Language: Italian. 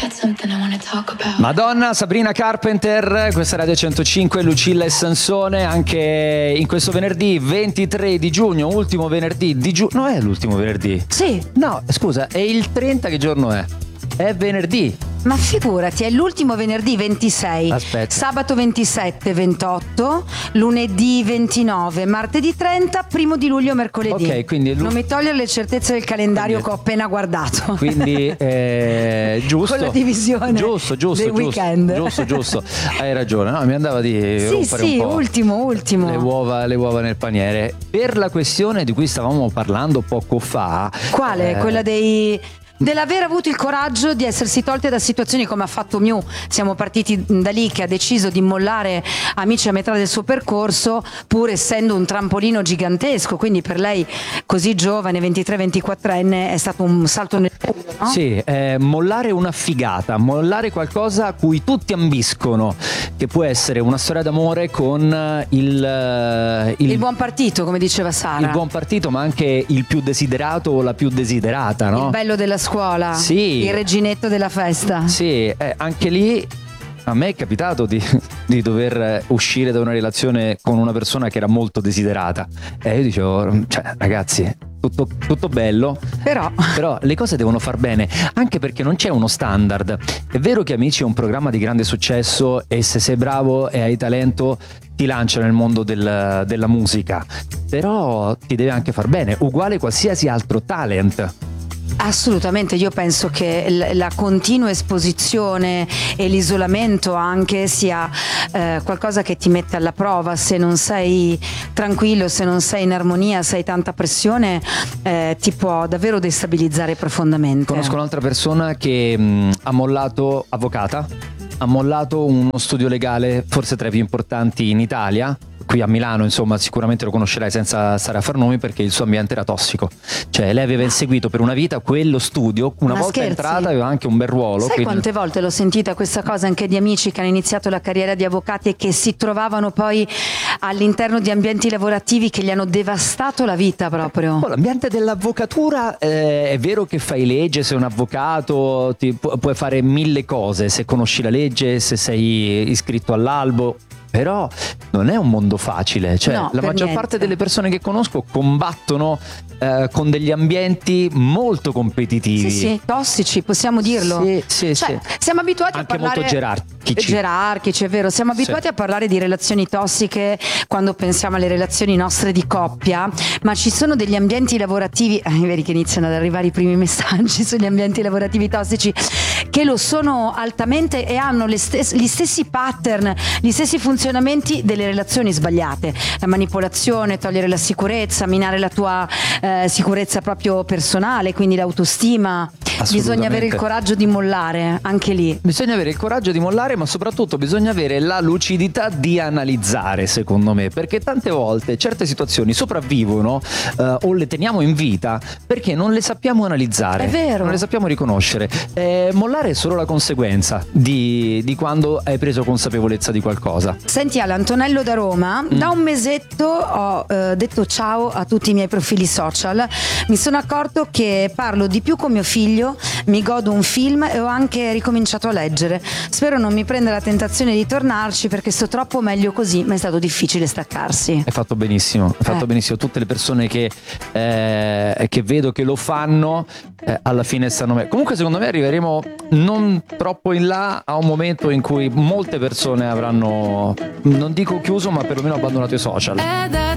Madonna, Sabrina Carpenter, questa è Radio 105, Lucilla e Sansone, anche in questo venerdì 23 di giugno, ultimo venerdì di giugno. No, è l'ultimo venerdì? Sì. No, scusa, è il 30, che giorno è? È venerdì. Ma figurati, è l'ultimo venerdì 26, Aspetta. sabato 27, 28, lunedì 29, martedì 30, primo di luglio, mercoledì. Ok, quindi non mi togliere le certezze del calendario che ho appena guardato. Quindi giusto. Con la divisione giusto dei weekend. Giusto. Hai ragione, no, mi andava di rompere un po' ultimo. Le uova nel paniere. Per la questione di cui stavamo parlando poco fa. Quale? Quella dell'aver avuto il coraggio di essersi tolte da situazioni come ha fatto Miu. Siamo partiti da lì, che ha deciso di mollare Amici a metà del suo percorso, pur essendo un trampolino gigantesco, quindi per lei così giovane, 23-24enne, è stato un salto nel buio, no? Sì, mollare una figata, mollare qualcosa a cui tutti ambiscono, che può essere una storia d'amore con il buon partito, come diceva Sara. Il buon partito, ma anche il più desiderato o la più desiderata, no? Il bello della scuola, sì. Il reginetto della festa. Sì, anche lì a me è capitato di dover uscire da una relazione con una persona che era molto desiderata, e io dicevo, cioè, ragazzi, tutto bello, però le cose devono far bene, anche perché non c'è uno standard. È vero che Amici è un programma di grande successo e se sei bravo e hai talento ti lancia nel mondo della musica, però ti deve anche far bene, uguale qualsiasi altro talent. Assolutamente, io penso che la continua esposizione e l'isolamento anche sia qualcosa che ti mette alla prova. Se non sei tranquillo, se non sei in armonia, se hai tanta pressione, ti può davvero destabilizzare profondamente. Conosco un'altra persona che ha mollato avvocata, ha mollato uno studio legale forse tra i più importanti in Italia, qui a Milano, insomma, sicuramente lo conoscerai senza stare a far nomi, perché il suo ambiente era tossico. Cioè lei aveva inseguito per una vita quello studio, una volta scherzi? entrata aveva anche un bel ruolo. Sai quante volte l'ho sentita questa cosa anche di amici che hanno iniziato la carriera di avvocati e che si trovavano poi all'interno di ambienti lavorativi che gli hanno devastato la vita proprio. L'ambiente dell'avvocatura, è vero che fai legge, sei un avvocato, puoi fare mille cose se conosci la legge, se sei iscritto all'albo. Però non è un mondo facile, cioè no, la maggior niente. parte delle persone che conosco combattono con degli ambienti molto competitivi. Sì, tossici, possiamo dirlo. Sì. Siamo abituati anche a parlare molto gerarchici, è vero. Siamo abituati a parlare di relazioni tossiche quando pensiamo alle relazioni nostre di coppia, ma ci sono degli ambienti lavorativi, vedi che iniziano ad arrivare i primi messaggi sugli ambienti lavorativi tossici, che lo sono altamente e hanno gli stessi pattern, gli stessi funzionamenti delle relazioni sbagliate. La manipolazione, togliere la sicurezza, minare la tua sicurezza proprio personale, quindi l'autostima. Bisogna avere il coraggio di mollare, anche lì. Bisogna avere il coraggio di mollare, ma soprattutto bisogna avere la lucidità di analizzare, secondo me, perché tante volte certe situazioni sopravvivono o le teniamo in vita perché non le sappiamo analizzare. È vero. Non le sappiamo riconoscere. Mollare è solo la conseguenza di quando hai preso consapevolezza di qualcosa. Senti Ale, Antonello da Roma, da un mesetto ho detto ciao a tutti i miei profili social. Mi sono accorto che parlo di più con mio figlio, mi godo un film e ho anche ricominciato a leggere. Spero non mi prenda la tentazione di tornarci perché sto troppo meglio così, ma è stato difficile staccarsi. Hai fatto benissimo, benissimo. Tutte le persone che vedo che lo fanno alla fine stanno meglio. Comunque secondo me arriveremo non troppo in là a un momento in cui molte persone avranno, non dico chiuso, ma perlomeno abbandonato i social. È da